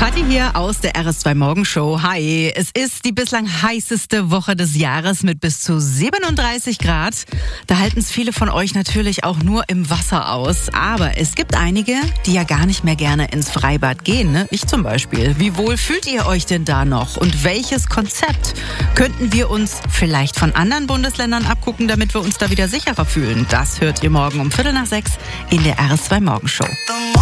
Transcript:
Kathi hier aus der RS2 Morgenshow. Hi, es ist die bislang heißeste Woche des Jahres mit bis zu 37 Grad. Da halten es viele von euch natürlich auch nur im Wasser aus. Aber es gibt einige, die ja gar nicht mehr gerne ins Freibad gehen, ne? Ich zum Beispiel. Wie wohl fühlt ihr euch denn da noch? Und welches Konzept könnten wir uns vielleicht von anderen Bundesländern abgucken, damit wir uns da wieder sicherer fühlen? Das hört ihr morgen um 5:45 in der RS2 Morgenshow.